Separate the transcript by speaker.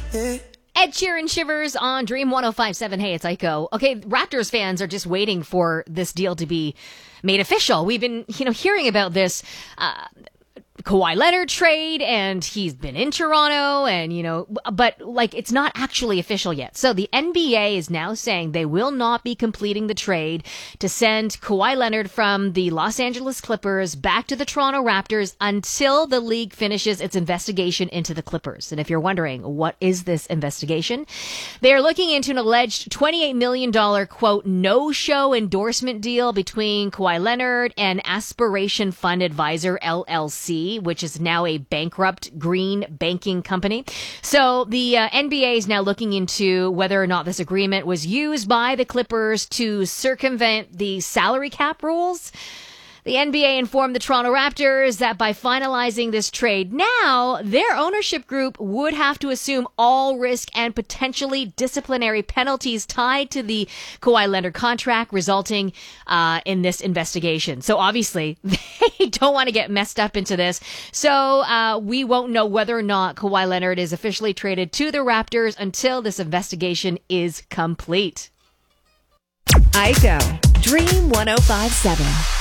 Speaker 1: Ed Sheeran Shivers on Dream 105.7. Hey, it's Aiko. Okay, Raptors fans are just waiting for this deal to be made official. We've been, hearing about this Kawhi Leonard trade, and he's been in Toronto, and, but it's not actually official yet. So the NBA is now saying they will not be completing the trade to send Kawhi Leonard from the Los Angeles Clippers back to the Toronto Raptors until the league finishes its investigation into the Clippers. And if you're wondering, what is this investigation? They are looking into an alleged $28 million, quote, no-show endorsement deal between Kawhi Leonard and Aspiration Fund Advisor, LLC, which is now a bankrupt green banking company. So the NBA is now looking into whether or not this agreement was used by the Clippers to circumvent the salary cap rules. The NBA informed the Toronto Raptors that by finalizing this trade now, their ownership group would have to assume all risk and potentially disciplinary penalties tied to the Kawhi Leonard contract, resulting in this investigation. So obviously, they don't want to get messed up into this. So we won't know whether or not Kawhi Leonard is officially traded to the Raptors until this investigation is complete.
Speaker 2: Aiko, Dream 105.7.